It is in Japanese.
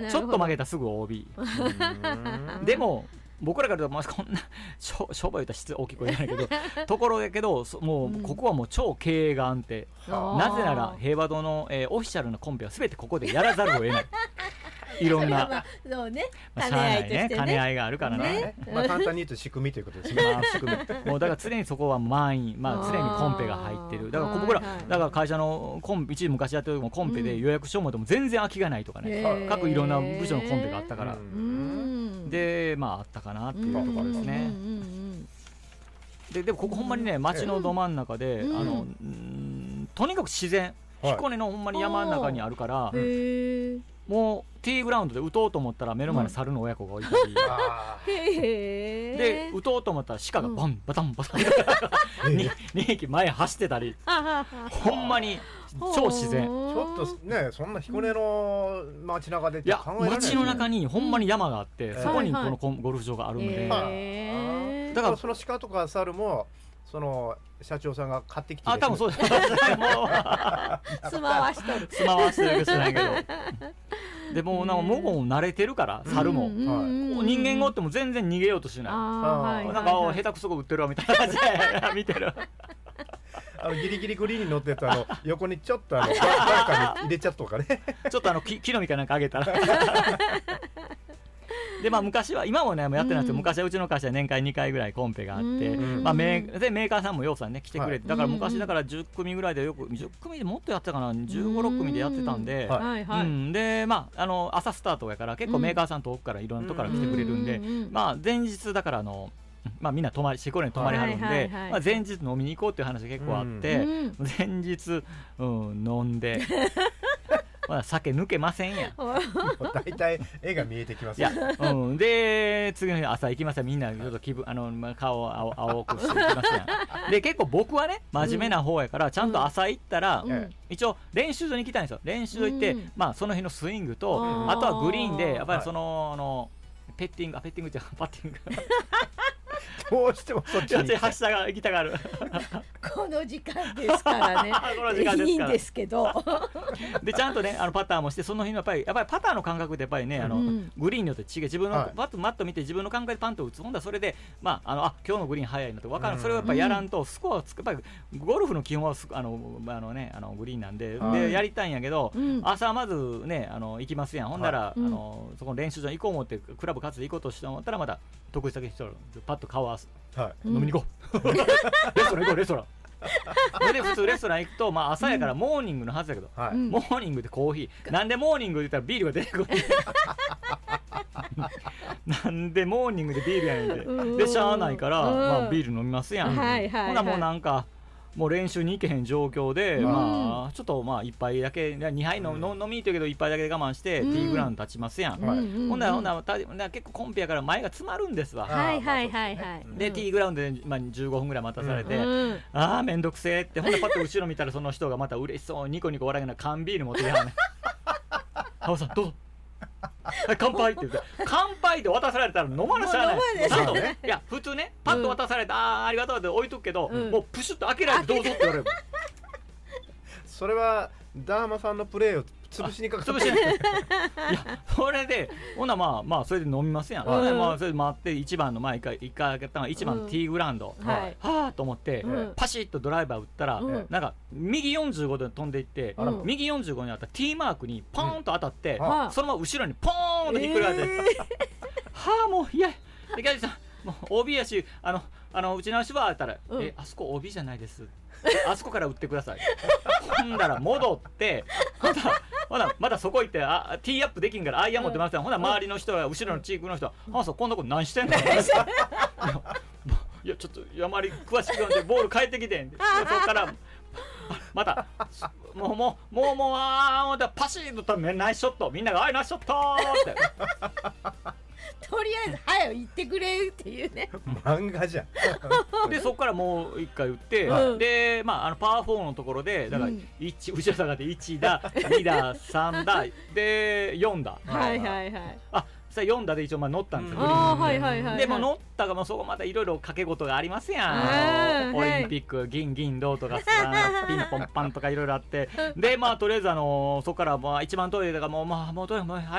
ちょっと曲げたらすぐ OB でも僕らから言うと、まあ、こんな商売言ったら質大きい声じゃないけどところだけどもうここはもう超経営が安定、なぜなら平和堂の、オフィシャルなコンペは全てここでやらざるを得ないいろんなそうね、 兼ね合いとしてね、兼ね合いがあるからね、 まあ、簡単に言うと仕組みということですね、 仕組みもうだから常にそこは満員、まあ、常にコンペが入ってる。だから僕らだから会社のコンペ一時昔やってる時もコンペで予約書もでも全然空きがないとかね、各いろんな部署のコンペがあったから、でまああったかなっていうところですね。でもここほんまにね街のど真ん中で、とにかく自然、彦根のほんまに山の中にあるから、もうティーグラウンドで打とうと思ったら目の前に猿の親子がいたり、で打とうと思ったら鹿がバンバタンバタン2匹前走ってたりほんまに超自然。ちょっとねそんな彦根の街中でいや街の中にほんまに山があって、そこにこのゴルフ場があるので、 だからその鹿とか猿もその社長さんが買ってきて、 多分そうです住まわしとる住まわしてるかしないけどでもなんかもごも慣れてるから猿も、人間がおっても全然逃げようとしない、なんか下手くそが売ってるわみたいな感じで見てるギリギリグリーンに乗ってた横にちょっとバッカに入れちゃったとかねちょっと木の実かなんかあげたらでまあ昔は今もねやってないんですけど、昔はうちの会社は年間2回ぐらいコンペがあって、まあメーカーさんもようさんね来てくれて、だから昔だから10組ぐらいでよく10組でもっとやってたかな、15、6組でやってたんで、でまあ朝スタートやから結構メーカーさん遠くからいろんなとこから来てくれるんで、まあ前日だからまあ、みんなシコレに泊まりはるんで、まあ、前日飲みに行こうっていう話が結構あって、前日、飲んでまだ酒抜けませんやんだいたい絵が見えてきますよ、 で次の日朝行きますよ、みんなちょっと顔を青くして行きますやんで結構僕はね真面目な方やからちゃんと朝行ったら、一応練習場に行きたいんですよ。練習場行って、まあ、その日のスイングとあとはグリーンでやっぱりその、ペッティングじゃパッティングどうしてもそっちに発射が行きたがるこの時間ですからねいいんですけどでちゃんとねパターもして、その日のやっぱりパターの感覚でやっぱりねグリーンによって違う、自分のマット見て自分の感覚でパンと打つ、ほんだらそれでまあ今日のグリーン早いなと分かる、それをやっぱりやらんとスコアをやっぱりゴルフの基本はグリーンなんで、やりたいんやけど、朝まずね行きますやん、ほんだらそこの練習場に行こう思ってクラブ活動行こうとして思ったらまた得意先人パッと顔合わす、飲みに行こうレストラン行こうレストランで普通レストラン行くと、まあ、朝やからモーニングのはずやけど、モーニングでコーヒー、なんでモーニングで言ったらビールが出てくるなんでモーニングでビールやねんってでしゃあないから、まあ、ビール飲みますやん、ほなもうなんかもう練習に行けへん状況で、まあちょっとまあ1杯だけ2杯飲みというけど1杯だけで我慢してティーグラウンド立ちますやん、ほんなら結構コンペやから前が詰まるんですわ、でティーグラウンドで、まあ、15分ぐらい待たされて、ああめんどくせえって、ほんでパッと後ろ見たらその人がまた嬉しそうにニコニコ笑いながら缶ビール持ってきはんねんハオさんどうぞはい、乾杯って言って乾杯で渡されたら飲まなしゃあない、いや普通ねパッと渡されて、ありがとうって置いとくけど、もうプシュッと開けられてどうぞって言われるそれはダーマさんのプレーを潰しにかかっていやそれでほなまあそれで飲みますやん、まあそれで待って1番の前一回開けたのが1番のティーグラウンド、はあと思って、パシッとドライバー打ったら、なんか右45度で飛んでいって、右45にあったティーマークにポーンと当たって、そのまま後ろにポーンとひっくり返って、はあもういやでキャディさんもう OB やし打ち直しはあったら、あそこ OB じゃないですあそこから打ってくださいほんだら戻ってほなまだそこ行ってティーアップできんからアイアン持ってますよ、ほな周りの人は後ろのチークの人は「そうこんなこと何してんの?」いやちょっとあまり詳しくなんでボール返ってきてんでそこからまたもうパシッとナイスショット、みんなが「ナイスショット!」ってとりあえず早く行ってくれっていうね漫画じゃんでそこからもう一回打って、でまあパー4のところでだから後ろ下がって1打2打3打で4打、さあ4打で一応まあ乗ったんですよ、でも乗ったがもうそこまたいろいろ掛け事がありますやん、オリンピック銀銅とかピンポンパンとかいろいろあってでまあとりあえずそこからまあ一番トイレだからもうとりあえず